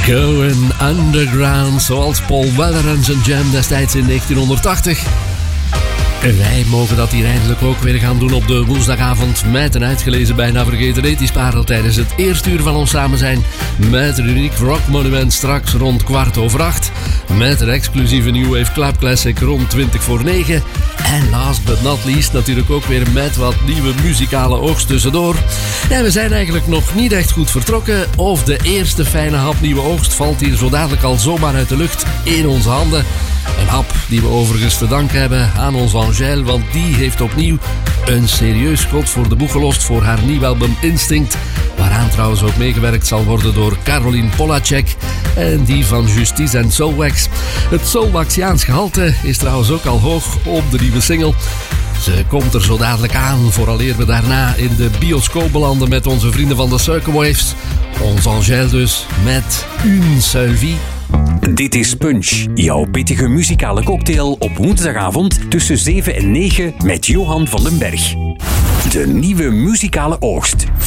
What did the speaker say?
Going Underground, zoals Paul Weller en zijn jam destijds in 1980. En wij mogen dat hier eindelijk ook weer gaan doen op de woensdagavond met een uitgelezen, bijna vergeten ethisch parel tijdens het eerste uur van ons samen zijn met een uniek rockmonument straks rond 8:15, met een exclusieve New Wave Club Classic rond 8:20 en last but not least natuurlijk ook weer met wat nieuwe muzikale oogst tussendoor. En we zijn eigenlijk nog niet echt goed vertrokken of de eerste fijne hap nieuwe oogst valt hier zo dadelijk al zomaar uit de lucht in onze handen. Een hap die we overigens te danken hebben aan onze Angèle, want die heeft opnieuw een serieus schot voor de boeg gelost voor haar nieuw album Instinct, waaraan trouwens ook meegewerkt zal worden door Caroline Polacek en die van Justice en Soulwax. Het Soulwaxiaans gehalte is trouwens ook al hoog op de nieuwe single. Ze komt er zo dadelijk aan, vooraleer we daarna in de bioscoop belanden met onze vrienden van de Circle-Waves. Onze Angèle dus met Une Seule Vie. Dit is Punch, jouw pittige muzikale cocktail op woensdagavond tussen 7 en 9 met Johan van den Berg. De nieuwe muzikale oogst.